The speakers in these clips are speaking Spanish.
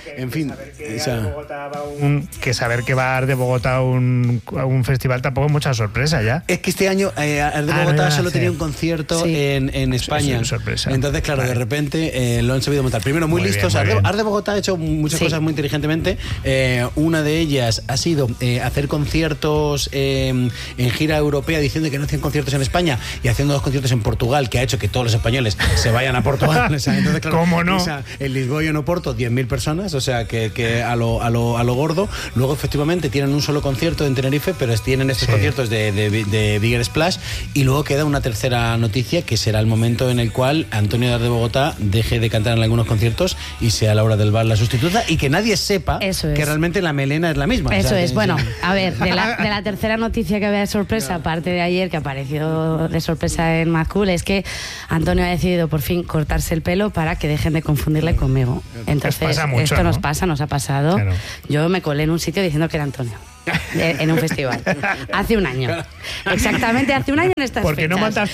en fin. Que saber que va a de Bogotá a un festival tampoco es mucha sorpresa ya. Es que este año Arde Bogotá solo tenía un concierto en España. Es sorpresa. Entonces, claro, de repente lo han sabido montar. Primero, muy listos. Arde Bogotá ha hecho muchas cosas muy inteligentemente. Una de ellas ha sido hacer conciertos en gira europea, diciendo que no hacían conciertos en España y haciendo 2 conciertos en Portugal, que ha hecho que todos los españoles se vayan a Portugal. Entonces, claro, ¿cómo no? En Lisboa y en Oporto 10.000 personas, o sea que a lo gordo. Luego efectivamente tienen un solo concierto en Tenerife, pero tienen estos conciertos de Bigger Splash. Y luego queda una tercera noticia, que será el momento en el cual Antonio de Arde Bogotá deje de cantar en algunos conciertos y sea Laura del Val la sustituta, y que nadie sepa que realmente la melena es la misma. Eso es. Bueno, a ver, de la tercera noticia que había de sorpresa, aparte de ayer que apareció de sorpresa en Mad Cool, es que Antonio ha decidido por fin cortarse el pelo para que dejen de confundirle conmigo. Entonces, esto nos ha pasado. Claro. Yo me colé en un sitio diciendo que era Antonio. En un festival. Hace un año. Exactamente, hace un año en estas fechas. ¿Por qué no montas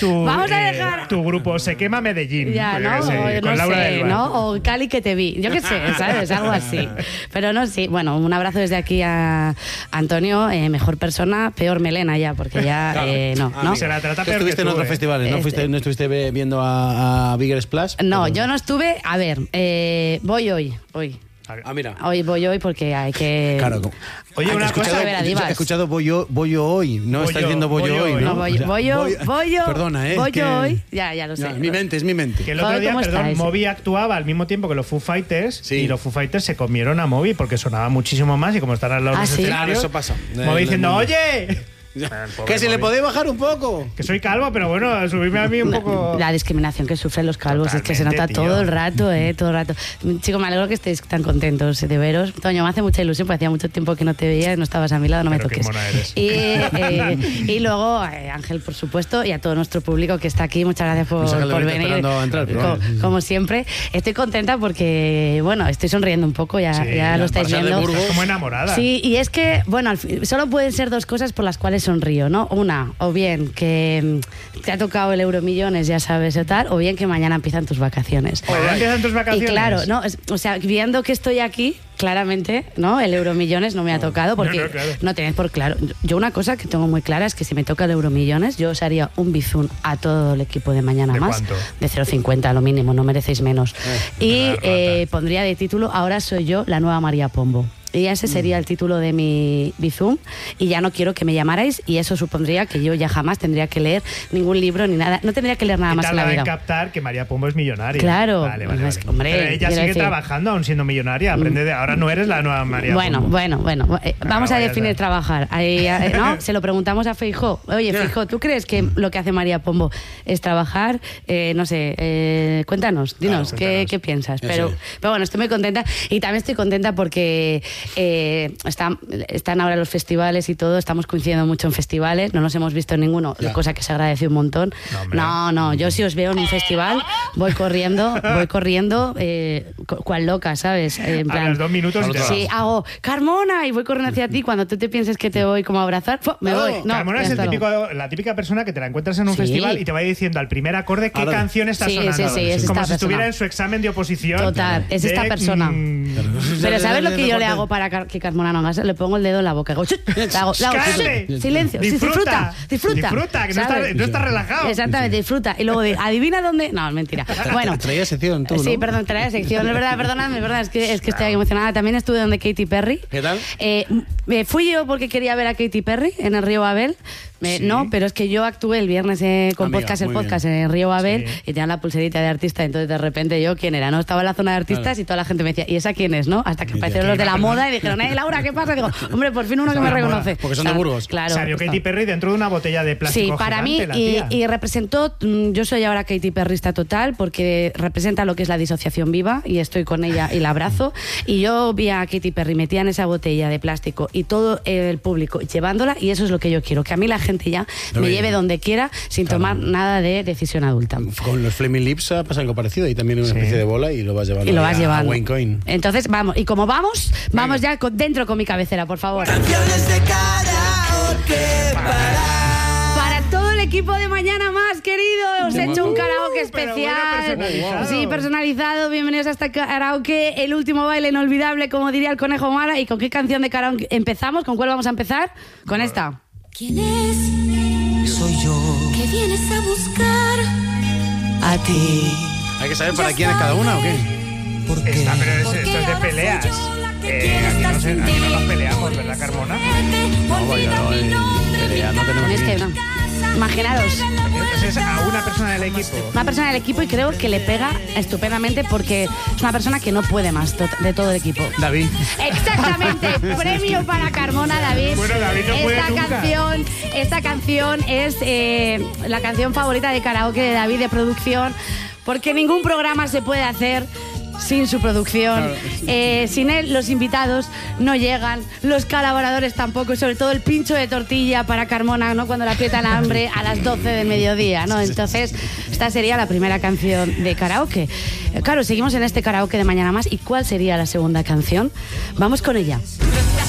tu grupo Se Quema Medellín? Ya, ¿no? Con Laura del Val, ¿no? O Cali que te vi. Yo qué sé, ¿sabes? Algo así. Pero no, sí. Bueno, un abrazo desde aquí a Antonio. Mejor persona, peor melena ya, porque ya no. Se la trata peor. Estuviste en otros festivales, ¿no estuviste viendo a Bigger Splash? No, yo no estuve. A ver, voy hoy. Mira. Hoy voy porque hay que... Claro. Oye, una cosa... He escuchado voy yo hoy. No estás diciendo voy yo hoy, ¿no? No, voy yo. Perdona, voy yo hoy. Ya lo sé. Es mi mente. Que el otro día, Moby actuaba al mismo tiempo que los Foo Fighters, y los Foo Fighters se comieron a Moby porque sonaba muchísimo más, y como están al lado de los escenarios... Claro, eso pasa. Moby diciendo, ¡oye! Que se le podía bajar un poco. Que soy calvo, pero bueno, subirme a mí un poco... La discriminación que sufren los calvos. Totalmente, es que se nota todo el rato, todo el rato. Chico, me alegro que estéis tan contentos de veros. Toño, me hace mucha ilusión porque hacía mucho tiempo que no te veía, no estabas a mi lado, no me toques. Y luego, Ángel, por supuesto, y a todo nuestro público que está aquí, muchas gracias por venir. Como siempre. Estoy contenta porque, bueno, estoy sonriendo un poco, ya lo estáis viendo. Como enamorada. Sí, y es que, bueno, solo pueden ser 2 cosas por las cuales sonrío, ¿no? Una, o bien que te ha tocado el Euromillones, ya sabes, o tal, o bien que mañana empiezan tus vacaciones. Mañana empiezan tus vacaciones. Y claro, ¿no? O sea, viendo que estoy aquí, claramente, ¿no? El Euromillones no me ha tocado porque no tenéis por claro. Yo una cosa que tengo muy clara es que si me toca el Euromillones, yo os haría un bizun a todo el equipo de Mañana ¿De Más. cuánto? De 0,50 a lo mínimo, no merecéis menos. Y pondría de título, ahora soy yo la nueva María Pombo. Y ese sería el título de mi Bizum, y ya no quiero que me llamarais, y eso supondría que yo ya jamás tendría que leer ningún libro ni nada, no tendría que leer nada más en la vida. En captar que María Pombo es millonaria. Claro. Vale. Hombre, pero ella sigue trabajando aún siendo millonaria, aprende ahora no eres la nueva María Pombo. Bueno, vamos a definir trabajar. ¿No? Se lo preguntamos a Feijóo. Oye, Feijóo, ¿tú crees que lo que hace María Pombo es trabajar? No sé, cuéntanos, dinos, ¿qué piensas? Pero bueno, estoy muy contenta, y también estoy contenta porque están ahora los festivales y todo, estamos coincidiendo mucho en festivales, no nos hemos visto en ninguno, cosa que se agradece un montón. No, yo si os veo en un festival voy corriendo, cual loca, ¿sabes? En plan, a los 2 minutos sí, hago Carmona y voy corriendo hacia ti, cuando tú te pienses que te voy como a abrazar, me voy. No, Carmona es la típica persona que te la encuentras en un festival y te va diciendo al primer acorde qué canción está sonando. Sí, es como si persona. Estuviera en su examen de oposición. Total, es esta persona. Pero ¿sabes lo que yo le hago para que Carmona no haga? Le pongo el dedo en la boca. Hago silencio. Disfruta. Disfruta, que no está relajado. Exactamente, disfruta. Y luego adivina dónde. No, es mentira. Bueno. Traía sección tú, ¿no? Sí, perdón, traía sección. Es verdad, perdóname, es que estoy emocionada. También estuve donde Katy Perry. ¿Qué tal? Fui yo porque quería ver a Katy Perry en el Río Babel. No, pero es que yo actué el viernes con podcast en Río Babel, y tenía la pulserita de artista, entonces de repente yo, ¿quién era? No, estaba en la zona de artistas, y toda la gente me decía, ¿y esa quién es? ¿No? Hasta que aparecieron los de la moda y dijeron, Laura, ¿qué pasa? Y digo, hombre, por fin uno que me reconoce. Porque son de Burgos. Claro. Salió Katy Perry dentro de una botella de plástico. Sí, para mí, y representó, yo soy ahora Katy Perrysta total, porque representa lo que es la disociación viva, y estoy con ella y la abrazo, y yo vi a Katy Perry metida en esa botella de plástico y todo el público llevándola, y eso es lo que yo quiero, que a mí la gente ya me lleve donde quiera sin tomar nada de decisión adulta. Con los Flaming Lips ha pasado algo parecido, y también una especie de bola, y lo vas llevando, a Wayne Coyne. Entonces vamos, y como vamos ya dentro con mi cabecera, por favor. Canciones de karaoke para todo el equipo de Mañana Más, queridos. He hecho un karaoke especial. Sí, personalizado. Bienvenidos a este karaoke. El último baile inolvidable, como diría el Conejo Mara. ¿Y con qué canción de karaoke empezamos? ¿Con cuál vamos a empezar? Con esta. ¿Quién es? Soy yo. ¿Qué vienes a buscar? A ti. ¿Hay que saber para quién es cada una o qué? ¿Por qué? Esto es de peleas. Aquí no nos peleamos, ¿verdad, Carmona? No, vaya, no, pelea, no tenemos Es que no. Imaginaros. Es a una persona del equipo. Una persona del equipo y creo que le pega estupendamente porque es una persona que no puede más de todo el equipo. David. Exactamente, premio para Carmona, David. Bueno, David no puede nunca. Esta canción es la canción favorita de karaoke de David de producción, porque ningún programa se puede hacer sin su producción. Claro. Sin él los invitados no llegan, los colaboradores tampoco, y sobre todo el pincho de tortilla para Carmona, ¿no? Cuando le aprieta el hambre a las 12 del mediodía, ¿no? Entonces, esta sería la primera canción de karaoke. Claro, seguimos en este karaoke de Mañana Más. ¿Y cuál sería la segunda canción? Vamos con ella.